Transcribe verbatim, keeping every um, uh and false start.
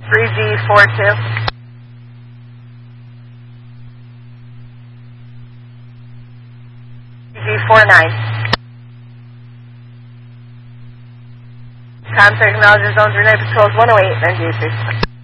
three G four two. three G four nine. Com technology zones relay patrols one oh eight and G three.